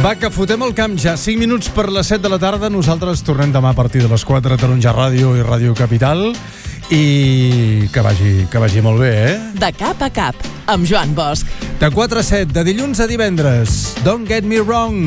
Va, que fotem el camp ja. 5 minuts per les 7 de la tarda. Nosaltres tornem demà a partir de les 4 a Taronja Ràdio i Ràdio Capital. I que vagi molt bé, eh? De cap a cap, amb Joan Bosch. De 4 a 7, de dilluns a divendres. Don't get me wrong.